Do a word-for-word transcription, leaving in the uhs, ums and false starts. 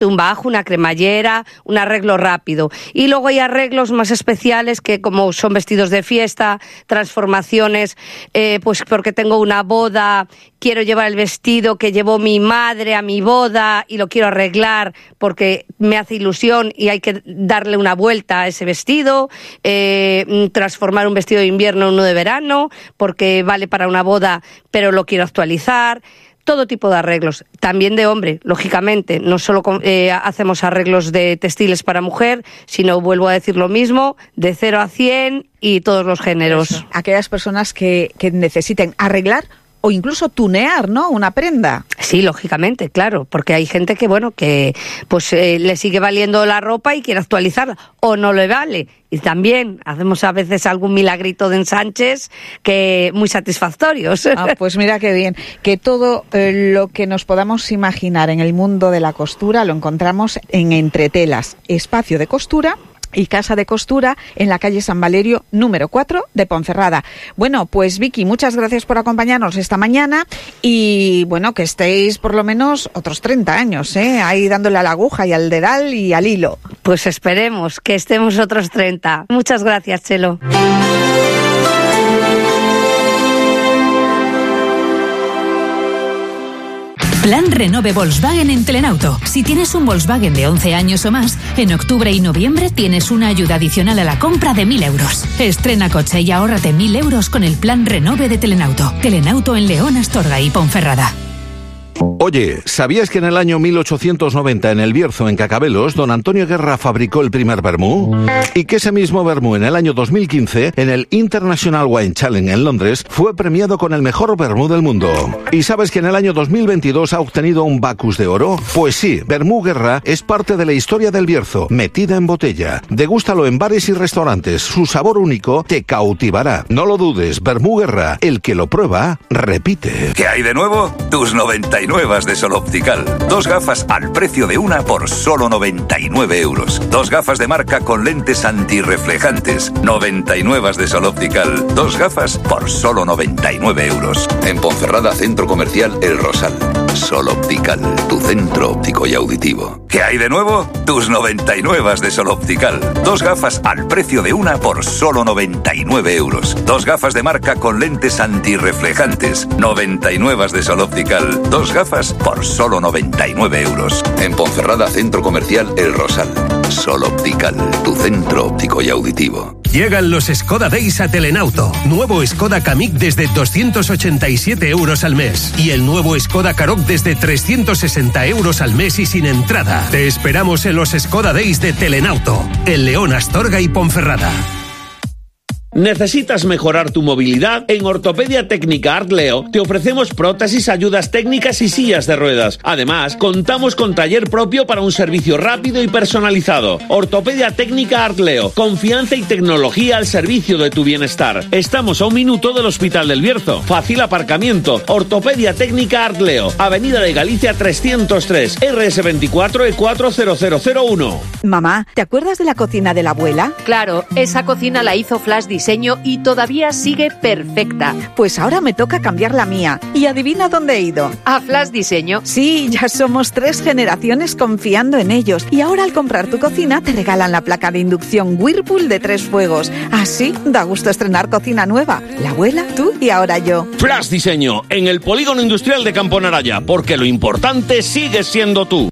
un bajo, una cremallera, un arreglo rápido. Y luego hay arreglos más especiales que, como son vestidos de fiesta, transformaciones, eh, pues porque tengo una boda, quiero llevar el vestido que llevó mi madre a mi boda y lo quiero arreglar porque me hace ilusión y hay que darle una vuelta a ese vestido, eh, transformar un vestido de invierno en uno de verano porque vale para una boda pero lo quiero actualizar. Todo tipo de arreglos, también de hombre, lógicamente. No solo eh, hacemos arreglos de textiles para mujer, sino, vuelvo a decir lo mismo, de cero a cien y todos los géneros. Eso. Aquellas personas que, que necesiten arreglar o incluso tunear, ¿no?, una prenda. Sí, lógicamente, claro, porque hay gente que, bueno, que pues eh, le sigue valiendo la ropa y quiere actualizarla, o no le vale. Y también hacemos a veces algún milagrito de ensanches que muy satisfactorios. Ah, pues mira qué bien, que todo eh, lo que nos podamos imaginar en el mundo de la costura lo encontramos en Entretelas, espacio de costura y casa de costura en la calle San Valerio número cuatro de Ponferrada. Bueno, pues Vicky, muchas gracias por acompañarnos esta mañana y bueno, que estéis por lo menos otros treinta años, ¿eh? Ahí dándole a la aguja y al dedal y al hilo. Pues esperemos que estemos otros treinta. Muchas gracias, Chelo. Plan Renove Volkswagen en Telenauto. Si tienes un Volkswagen de once años o más, en octubre y noviembre tienes una ayuda adicional a la compra de mil euros. Estrena coche y ahórrate mil euros con el Plan Renove de Telenauto. Telenauto en León, Astorga y Ponferrada. Oye, ¿sabías que en el año mil ochocientos noventa en el Bierzo, en Cacabelos, don Antonio Guerra fabricó el primer vermú? Y que ese mismo vermú en el año dos mil quince, en el International Wine Challenge en Londres, fue premiado con el mejor vermú del mundo. ¿Y sabes que en el año dos mil veintidós ha obtenido un Bacus de oro? Pues sí, Vermú Guerra es parte de la historia del Bierzo, metida en botella. Degústalo en bares y restaurantes, su sabor único te cautivará. No lo dudes, Vermú Guerra, el que lo prueba, repite. ¿Qué hay de nuevo? Tus noventa y nueve de Sol Optical. Dos gafas al precio de una por solo noventa y nueve euros. Dos gafas de marca con lentes antirreflejantes. noventa y nueve de Sol Optical. Dos gafas por solo noventa y nueve euros. En Ponferrada, Centro Comercial El Rosal. Sol Optical, tu centro óptico y auditivo. ¿Qué hay de nuevo? Tus noventa y nueve de Sol Optical. Dos gafas al precio de una por solo noventa y nueve euros. Dos gafas de marca con lentes antirreflejantes. noventa y nueve de Sol Optical. Dos gafas por solo noventa y nueve euros. En Ponferrada, Centro Comercial El Rosal. Sol Optical, tu centro óptico y auditivo. Llegan los Skoda Days a Telenauto. Nuevo Skoda Kamiq desde doscientos ochenta y siete euros al mes. Y el nuevo Skoda Karoq desde trescientos sesenta euros al mes y sin entrada. Te esperamos en los Skoda Days de Telenauto. En León, Astorga y Ponferrada. ¿Necesitas mejorar tu movilidad? En Ortopedia Técnica Artleo te ofrecemos prótesis, ayudas técnicas y sillas de ruedas. Además, contamos con taller propio para un servicio rápido y personalizado. Ortopedia Técnica Artleo, confianza y tecnología al servicio de tu bienestar. Estamos a un minuto del Hospital del Bierzo. Fácil aparcamiento. Ortopedia Técnica Artleo, Avenida de Galicia trescientos tres, R S veinticuatro E cuatro cero cero cero uno. Mamá, ¿te acuerdas de la cocina de la abuela? Claro, esa cocina la hizo Flash Diseño y todavía sigue perfecta. Pues ahora me toca cambiar la mía. ¿Y adivina dónde he ido? ¿A Flash Diseño? Sí, ya somos tres generaciones confiando en ellos. Y ahora al comprar tu cocina te regalan la placa de inducción Whirlpool de tres fuegos. Así da gusto estrenar cocina nueva. La abuela, tú y ahora yo. Flash Diseño, en el Polígono Industrial de Campo Naraya, porque lo importante sigue siendo tú.